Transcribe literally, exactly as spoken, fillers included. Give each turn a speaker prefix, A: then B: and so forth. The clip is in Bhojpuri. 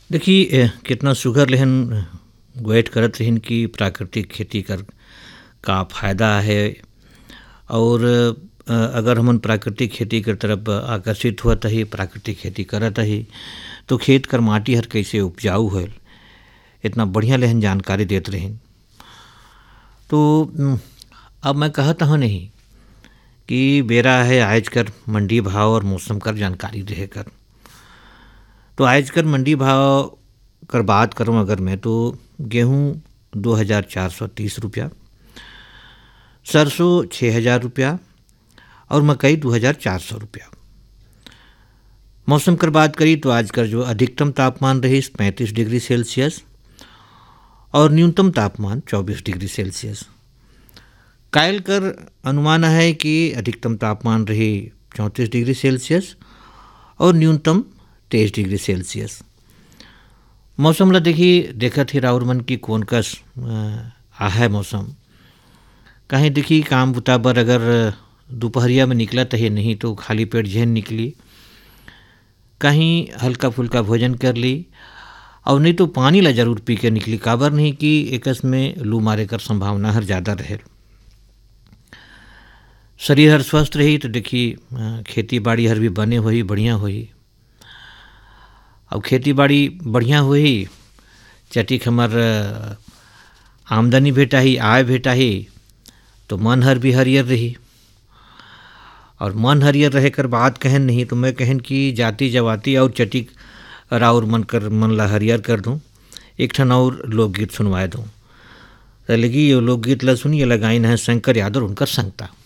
A: देखिए ए, कितना सुघर लेहन गोएट करत रहिन कि प्राकृतिक खेती कर का फायदा है। और अ, अगर हमन प्राकृतिक खेती कर तरफ आकर्षित हुआ ही प्राकृतिक खेती करत ही तो खेत कर माटी हर कैसे उपजाऊ होल इतना बढ़िया लेहन जानकारी देत रहिन। तो उम, अब मैं कहत हूँ नहीं कि बेरा है आज कर मंडी भाव और मौसम कर जानकारी रहे कर। तो आज कर मंडी भाव कर बात करूं अगर मैं तो गेहूं दो हज़ार चार सौ तीस रुपया, सरसों छः हज़ार रुपया और मकई दो हज़ार चार सौ रुपया। मौसम कर बात करी तो आज कर जो अधिकतम तापमान रही पैंतीस डिग्री सेल्सियस और न्यूनतम तापमान चौबीस डिग्री सेल्सियस। कायल कर अनुमान है कि अधिकतम तापमान रही चौंतीस डिग्री सेल्सियस और न्यूनतम तेईस डिग्री सेल्सियस। मौसम ला देखी देखत ही राउर मन की कौन कस आ है मौसम। कहीं देखी काम बुता बर अगर दोपहरिया में निकला तो है नहीं तो खाली पेट झेन निकली, कहीं हल्का फुल्का भोजन कर ली और नहीं तो पानी ला जरूर पी के निकली। काबर नहीं कि एकस में लू मारे कर संभावना हर ज़्यादा रहे। शरीर हर स्वस्थ रही तो देखी खेती बाड़ी हर भी बने हुई बढ़िया हुई। अब खेती बाड़ी बढ़िया हुई चटिक हमार आमदनी भेटा ही आय भेटा ही तो मन हर भी हरियर रही। और मन हरियर रहे कर बात कहन नहीं तो मैं कहन कि जाति जवाती और चटिक राउर मन कर मन ला हरियर कर दूं। एक ठन और लोकगीत सुनवाए दूं। लगी ये लोकगीत ला सुनिए लगाइन है शंकर यादव उनकर संगता।